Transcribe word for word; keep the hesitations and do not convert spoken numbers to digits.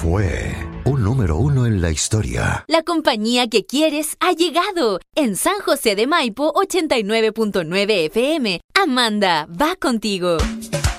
fue un número uno en la historia. La compañía que quieres ha llegado. En San José de Maipo, ochenta y nueve punto nueve F M. Amanda, va contigo.